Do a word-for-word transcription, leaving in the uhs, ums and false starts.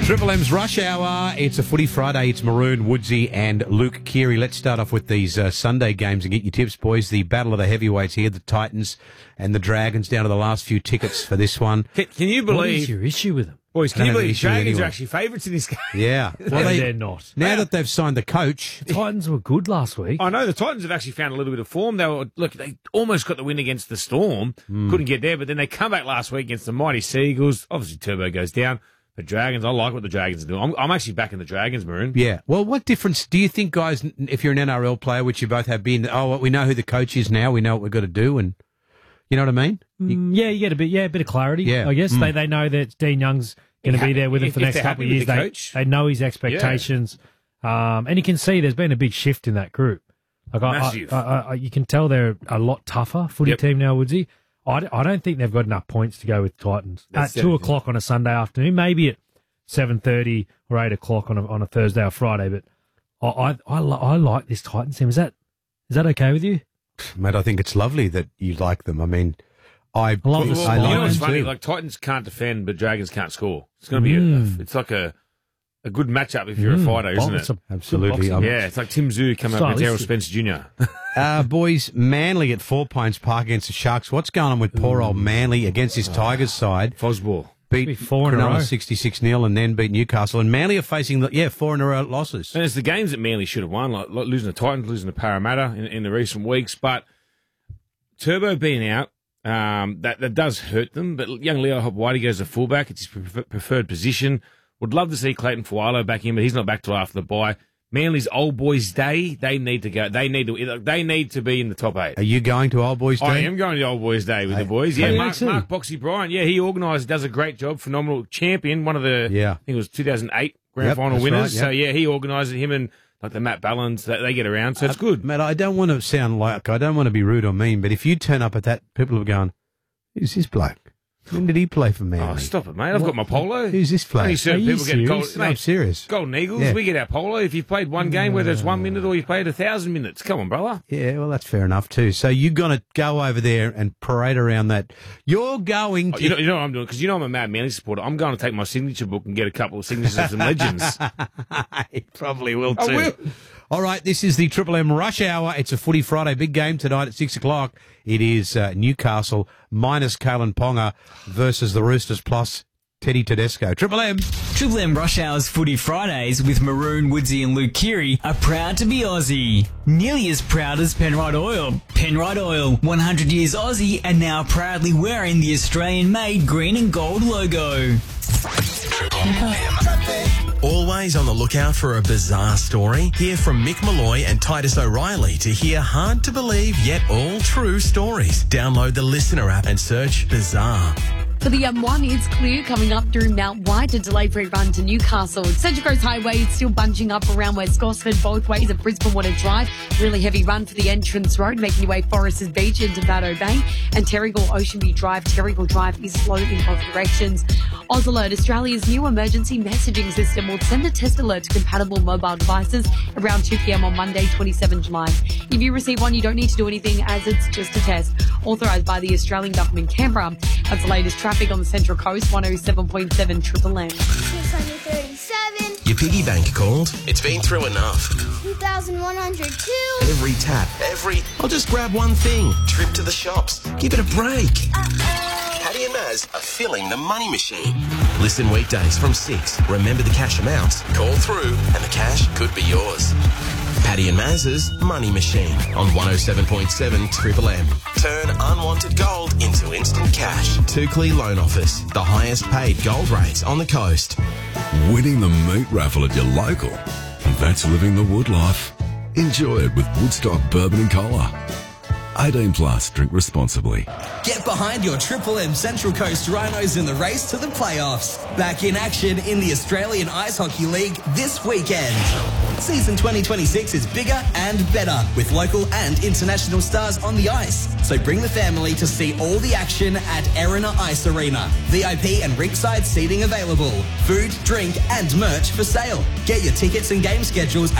Triple M's Rush Hour. It's a footy Friday. It's Maroon, Woodsy and Luke Keary. Let's start off with these uh, Sunday games and get your tips, boys. The battle of the heavyweights here, the Titans and the Dragons, down to the last few tickets for this one. Can, can you believe... What is your issue with them? Boys, can you believe issue Dragons anyway. are actually favourites in this game? Yeah. Well, they, they're not. Now that they've signed the coach... The Titans were good last week. I know the Titans have actually found a little bit of form. They were, look, they almost got the win against the Storm. Mm. Couldn't get there, but then they come back last week against the mighty Seagulls. Obviously, Turbo goes down. The Dragons, I like what the Dragons are doing. I'm, I'm actually backing the Dragons, Maroon. Yeah. Well, what difference do you think, guys, if you're an N R L player, which you both have been, oh, well, we know who the coach is now, we know what we've got to do, and you know what I mean? You, Mm, yeah, you get a bit, yeah, a bit of clarity. Yeah. I guess Mm. they they know that Dean Young's going to be there with them If- for the if next they're couple of happy years. with the They coach. they know his expectations, um, and you can see there's been a big shift in that group. Like I, Massive. I, I, I, you can tell they're a lot tougher footy Yep. team now, Woodsy. I, d- I don't think they've got enough points to go with Titans That's at two it. o'clock on a Sunday afternoon, maybe at seven thirty or eight o'clock on a, on a Thursday or Friday. But I I, I, li- I like this Titans team. Is that is that okay with you? mate, I think it's lovely that you like them. I mean, I, I love the Well, I you like know what's them funny? too. Like, Titans can't defend, but Dragons can't score. It's going to be Mm. a, it's like a, a good matchup if you're Mm, a fighter, isn't box- it? a- Absolutely. boxing. I'm- Yeah, it's like Tim Zoo coming up with Errol Stylistic. Spence Junior Uh, boys, Manly at Four Pines Park against the Sharks. What's going on with poor old Manly against his Tigers side? Fosball. Beat be four in a Cronulla row. sixty-six nil and then beat Newcastle. And Manly are facing, the, yeah, four in a row losses. And it's the games that Manly should have won, like, like losing the Titans, losing the Parramatta in, in the recent weeks. But Turbo being out, um, that, that does hurt them. But young Leo Hopewadi goes to fullback. It's his prefer- preferred position. Would love to see Clayton Fualo back in, but he's not back till after the bye. Manly's old boys' day. They need to go. They need to. They need to be in the top eight. Are you going to Old Boys Day? I am going to Old Boys Day with the boys. Yeah, Hey, Mark, actually. Mark Boxy Bryant. Yeah, he organised, does a great job. Phenomenal champion. One of the, Yeah. I think it was two thousand eight grand Yep, final that's winners. right, yep. So yeah, he organised it. Him and like the Matt Ballons, they, they get around. So it's good. Matt, I don't want to sound like, I don't want to be rude or mean, but if you turn up at that, people are going, who's this bloke? When did he play for Manly? Oh, stop it, mate! I've got my polo. Who's this Only bloke? certain Are you people get gold, serious? No, I'm mate, serious. Golden Eagles. Yeah. We get our polo. If you've played one game, whether it's one minute or you've played a thousand minutes, come on, brother. Yeah, well, that's fair enough too. So you're going to go over there and parade around that. You're going Oh, to... you, know, you know what I'm doing? Because you know I'm a Mad Manly supporter. I'm going to take my signature book and get a couple of signatures of some legends. He probably will I too. will. All right, this is the Triple M Rush Hour. It's a footy Friday big game tonight at six o'clock. It is uh, Newcastle minus Kalen Ponga versus the Roosters plus Teddy Tedesco. Triple M. Triple M Rush Hour's Footy Fridays with Maroon, Woodsy and Luke Keary are proud to be Aussie. Nearly as proud as Penrite Oil. Penrite Oil, one hundred years Aussie and now proudly wearing the Australian-made green and gold logo. Always on the lookout for a bizarre story? Hear from Mick Malloy and Titus O'Reilly to hear hard-to-believe yet all-true stories. Download the Listener app and search Bizarre. For the M one, it's clear coming up through Mount White, a delay-free run to Newcastle. Central Coast Highway is still bunching up around West Gosford, both ways at Brisbane Water Drive. Really heavy run for the entrance road, making your way Foresters Beach into Baddo Bank. And Terrigal Oceanview Drive, Terrigal Drive is slow in both directions. Oz Alert, Australia's new emergency messaging system, will send a test alert to compatible mobile devices around two p.m. on Monday, twenty-seventh of July. If you receive one, you don't need to do anything as it's just a test. Authorised by the Australian Government, Canberra. That's the latest traffic on the Central Coast, one oh seven point seven Triple M. six hundred thirty-seven, Your piggy bank called? It's been through enough. two thousand one hundred two. Every tap, every... I'll just grab one thing. Trip to the shops. Give it a break. Paddy and Maz are filling the money machine. Listen weekdays from six. Remember the cash amounts. Call through and the cash could be yours. Paddy and Maz's Money Machine on one oh seven point seven Triple M. Turn unwanted gold into instant cash. Tukley Loan Office, the highest paid gold rates on the coast. Winning the meat raffle at your local. That's living the wood life. Enjoy it with Woodstock Bourbon and Cola. eighteen plus, drink responsibly. Get behind your Triple M Central Coast Rhinos in the race to the playoffs. Back in action in the Australian Ice Hockey League this weekend. Season twenty twenty-six is bigger and better with local and international stars on the ice. So bring the family to see all the action at Erina Ice Arena. V I P and ringside seating available. Food, drink and merch for sale. Get your tickets and game schedules